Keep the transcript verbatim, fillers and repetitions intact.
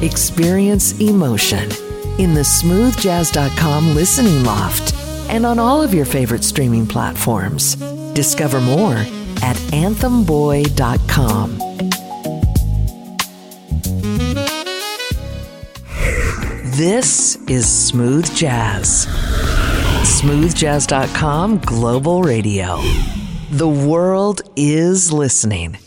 Experience emotion in the smooth jazz dot com listening loft and on all of your favorite streaming platforms. Discover more at anthem boy dot com. This is Smooth Jazz. smooth jazz dot com Global Radio. The world is listening.